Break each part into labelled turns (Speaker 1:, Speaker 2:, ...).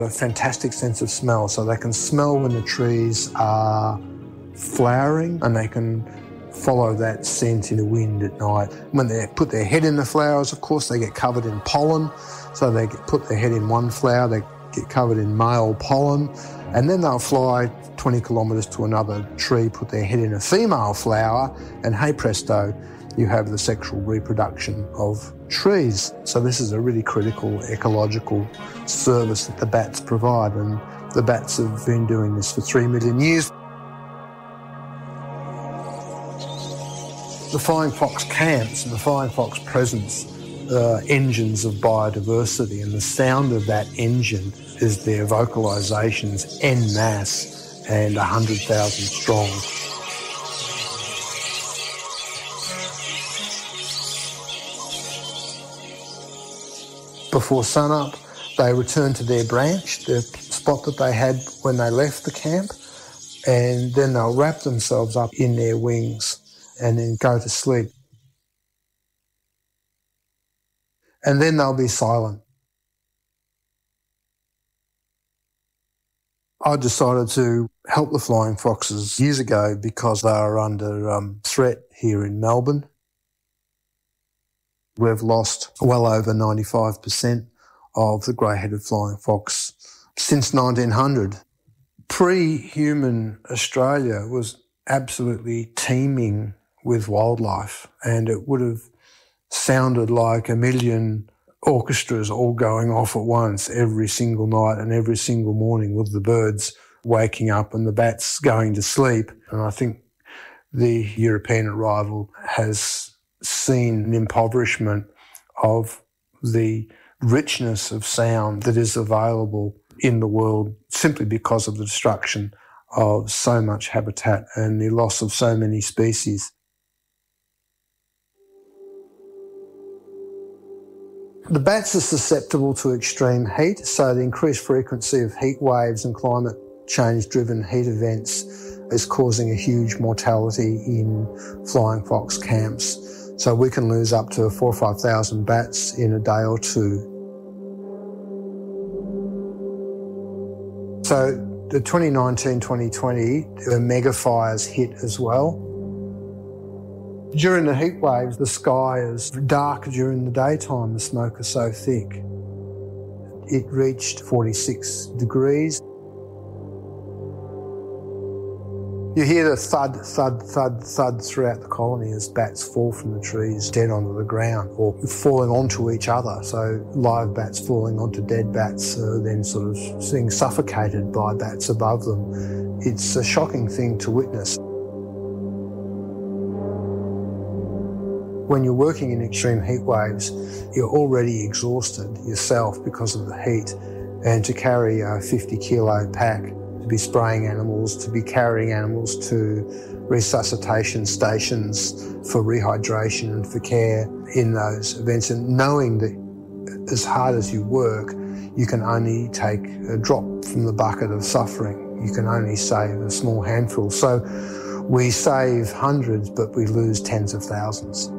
Speaker 1: A fantastic sense of smell, so they can smell when the trees are flowering and they can follow that scent in the wind at night. When they put their head in the flowers, of course, they get covered in pollen. So they put their head in one flower, they get covered in male pollen, and then they'll fly 20 kilometres to another tree, put their head in a female flower, and hey presto, you have the sexual reproduction of trees. So this is a really critical ecological service that the bats provide, and the bats have been doing this for 3 million years. The flying fox camps and the flying fox presence are engines of biodiversity, and the sound of that engine is their vocalisations en masse and 100,000 strong. Before sunup, they return to their branch, the spot that they had when they left the camp, and then they'll wrap themselves up in their wings and then go to sleep. And then they'll be silent. I decided to help the flying foxes years ago because they are under threat here in Melbourne. We've lost well over 95% of the grey-headed flying fox since 1900. Pre-human Australia was absolutely teeming with wildlife, and it would have sounded like a million orchestras all going off at once every single night and every single morning, with the birds waking up and the bats going to sleep. And I think the European arrival has seen an impoverishment of the richness of sound that is available in the world simply because of the destruction of so much habitat and the loss of so many species. The bats are susceptible to extreme heat, so the increased frequency of heat waves and climate change-driven heat events is causing a huge mortality in flying fox camps. So we can lose up to 4,000 or 5,000 bats in a day or two. So the 2019-2020, the mega fires hit as well. During the heat waves, the sky is dark during the daytime, the smoke is so thick. It reached 46 degrees. You hear the thud, thud, thud, thud throughout the colony as bats fall from the trees dead onto the ground or falling onto each other. So live bats falling onto dead bats, then sort of being suffocated by bats above them. It's a shocking thing to witness. When you're working in extreme heat waves, you're already exhausted yourself because of the heat, and to carry a 50-kilo pack, to be spraying animals, to be carrying animals to resuscitation stations for rehydration and for care in those events, and knowing that as hard as you work, you can only take a drop from the bucket of suffering. You can only save a small handful. So we save hundreds, but we lose tens of thousands.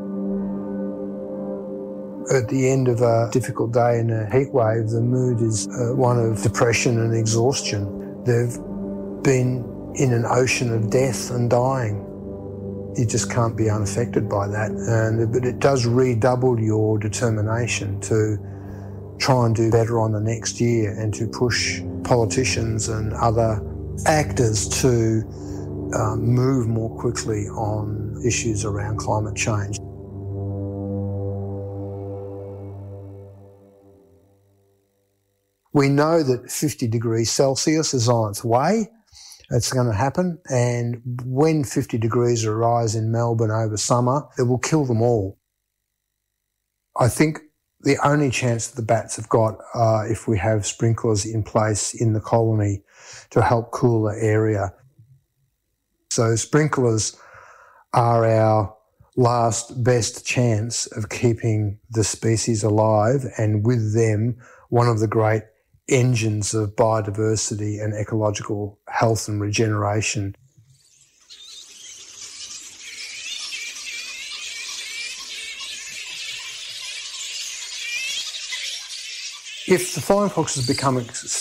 Speaker 1: At the end of a difficult day in a heat wave, the mood is one of depression and exhaustion. They've been in an ocean of death and dying. You just can't be unaffected by that. But it does redouble your determination to try and do better on the next year and to push politicians and other actors to move more quickly on issues around climate change. We know that 50 degrees Celsius is on its way. It's going to happen. And when 50 degrees rise in Melbourne over summer, it will kill them all. I think the only chance that the bats have got are if we have sprinklers in place in the colony to help cool the area. So sprinklers are our last best chance of keeping the species alive, and with them, one of the great engines of biodiversity and ecological health and regeneration. If the flying fox has become